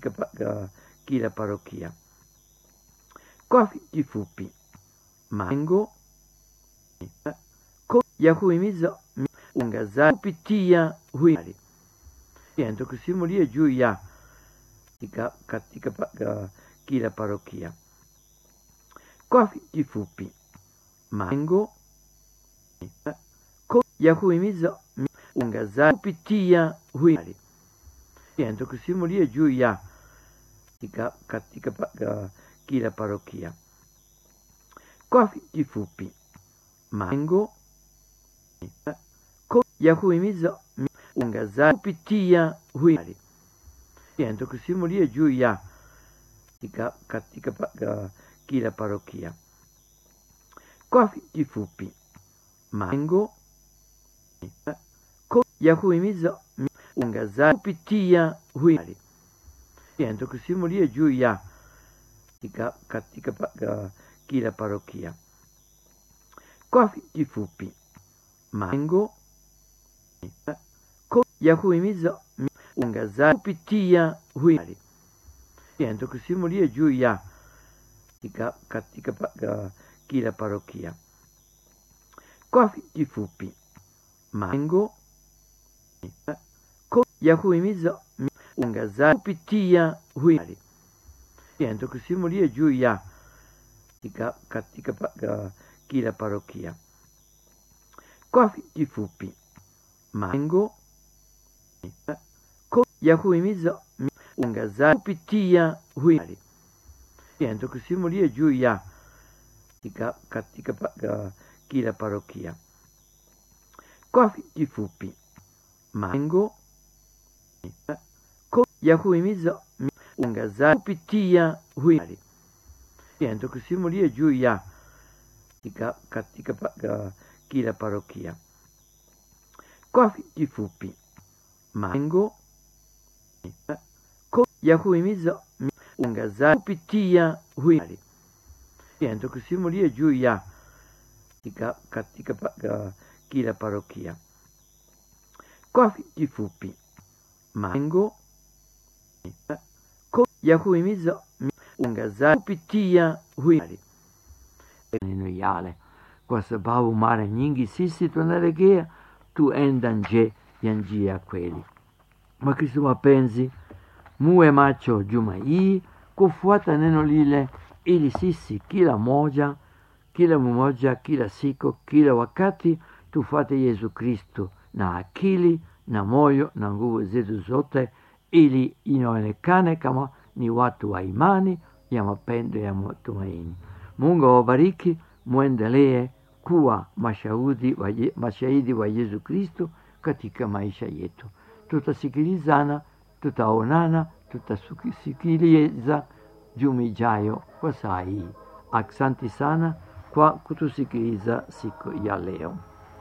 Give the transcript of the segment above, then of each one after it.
kila parokia. Kwa kifupi, malengo ya kuhimiza uangazaji kupitia huimari ndio kusimulia juu ya katika kila parokia. Kwa kifupi, malengo ya kuhimiza uangazaji kupitia huimari ndio kusimulia juu ya katika kila parokia. Kwa kifupi, malengo ya kuhimiza uangazaji kupitia huimari ndio kusimulia juu ya katika kila parokia. Kwa kifupi, malengo ya kuhimiza uangazaji kupitia huimari ndio kusimulia juu ya katika kila parokia. Kwa kifupi, malengo ya kuhimiza uangazaji kupitia huimari ndio kusimulia juu ya katika kila parokia. Kwa kifupi, malengo ya kuhimiza uangazaji kupitia huimari ndio kusimulia juu ya katika kila parokia. Kwa kifupi, malengo ya kuhimiza uangazaji kupitia huimari ndio kusimulia juu ya katika kila parokia. Kwa kifupi, malengo ya kuhimiza uangazaji kupitia huimari ndio kusimulia juu ya katika kila parokia. Kwa kifupi, malengo ya kuhimiza uangazaji kupitia huimari ndio kusimulia juu ya katika kila parokia. Kwa kifupi, malengo ya kuhimiza uangazaji kupitia huimari neno yale, kwa sababu mara nyingi sisi tunalegea tuenda nje ya njia ya kweli. Wakristo wapenzi, muwe macho juma hii kufuata neno lile, ili sisi kila mmoja, kila siku, kila wakati tufuate Yesu Kristo na akili na moyo na nguvu zetu zote, ili inaonekane kama ni watu wa imani ya mapendo ya matumaini. Mungu awabariki, muendelee kuwa mashahidi wa Yesu Kristo katika maisha yetu. Tutasikilizana, tutaonana, tutasikiliza juma ijayo kwa saa hii. Asante sana kwa kutusikiliza siku ya leo.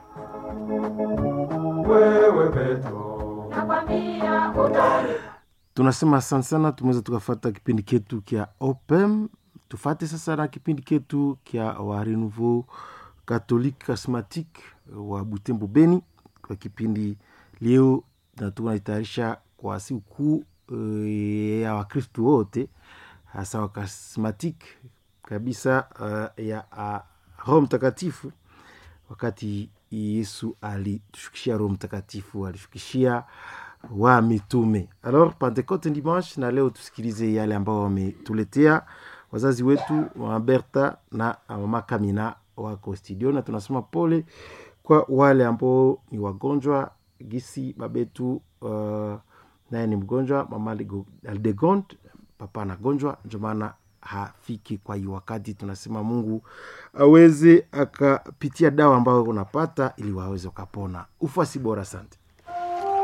Wewe Petro, nakwambia utani. Tunasema asante sana, tumeweza tukafata kipindi ketu kia OPEM. Tufate sasa na kipindi ketu kia wa Renouveau Catholique Charismatique wa Butembo Beni. Kwa kipindi leo na tunatayarisha kwa siku ya Wakristo wote, hasa wa charismatique kabisa, ya Roho Mtakatifu. Wakati Yesu alitushukishia Roho Mtakatifu, alishukishia wa mitume. Alors Pentecote dimanche, na leo tusikilize yale ambao wametuletea wazazi wetu wa Berta na mama Kamina wako studio, na tunasema pole kwa wale ambao ni wagonjwa. Gisi babetu naye ni mgonjwa, mama Aldegond, papa anagonjwa, ndio maana hafiki kwa hiyo wakati. Tunasema Mungu aweze akapitia dawa ambayo unapata ili waweze kupona. Ufasi bora. Asante.